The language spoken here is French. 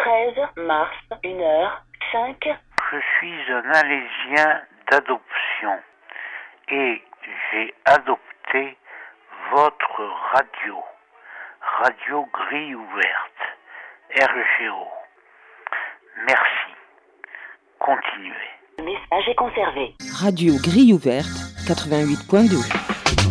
13 mars, 1h05. Je suis un Alésien d'adoption et j'ai adopté votre radio, Radio Grille Ouverte, RGO. Merci. Continuez. Le message est conservé. Radio Grille Ouverte, 88.2.